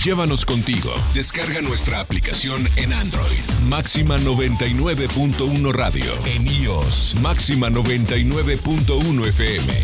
Llévanos contigo. Descarga nuestra aplicación en Android. Máxima 99.1 Radio. En iOS. Máxima 99.1 FM.